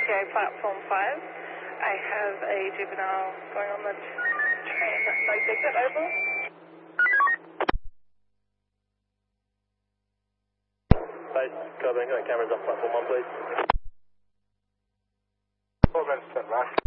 ETA platform 5. I have a juvenile going on the train. No ticket, over. Base, covering, cameras off platform 1, please. 4 minutes, right.